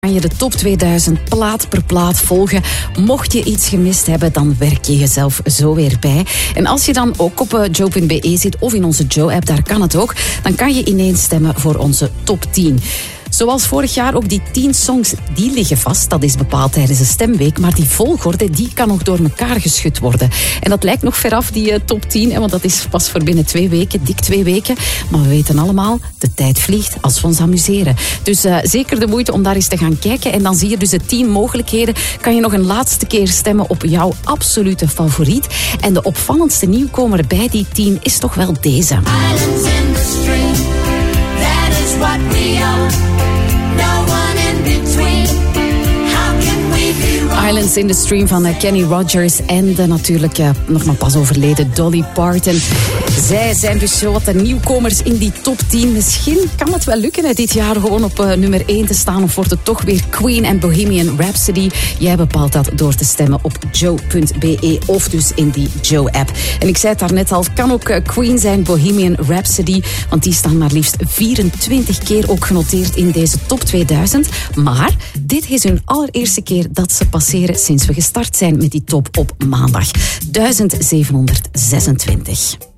Kan je de top 2000 plaat per plaat volgen. Mocht je iets gemist hebben, dan werk je jezelf zo weer bij. En als je dan ook op joe.be zit of in onze Joe-app, daar kan het ook, dan kan je ineens stemmen voor onze top 10. Zoals vorig jaar ook die 10 songs, die liggen vast. Dat is bepaald tijdens de stemweek. Maar die volgorde, die kan nog door elkaar geschud worden. En dat lijkt nog veraf, die top 10. Want dat is pas voor binnen 2 weken, dik 2 weken. Maar we weten allemaal, de tijd vliegt als we ons amuseren. Dus zeker de moeite om daar eens te gaan kijken. En dan zie je dus de 10 mogelijkheden. Kan je nog een laatste keer stemmen op jouw absolute favoriet. En de opvallendste nieuwkomer bij die 10 is toch wel deze. Islands in the stream, that is what we are. No one in between. How can we be wrong? Islands in the Stream van Kenny Rogers en de natuurlijk nog maar pas overleden Dolly Parton. Zij zijn dus zo wat de nieuwkomers in die top 10. Misschien kan het wel lukken dit jaar gewoon op nummer 1 te staan. Of wordt het toch weer Queen en Bohemian Rhapsody? Jij bepaalt dat door te stemmen op joe.be of dus in die Joe-app. En ik zei het daarnet al, kan ook Queen zijn, Bohemian Rhapsody. Want die staan maar liefst 24 keer ook genoteerd in deze top 2000. Maar dit is hun allereerste keer dat ze passeren sinds we gestart zijn met die top op maandag. 1726.